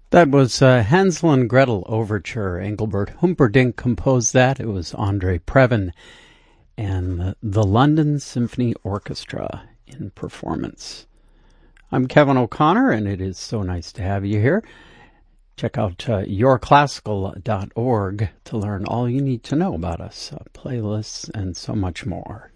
That was Hansel and Gretel Overture. Engelbert Humperdinck composed that. It was Andre Previn and the London Symphony Orchestra in performance. I'm Kevin O'Connor, and it is so nice to have you here. Check out yourclassical.org to learn all you need to know about us, playlists, and so much more.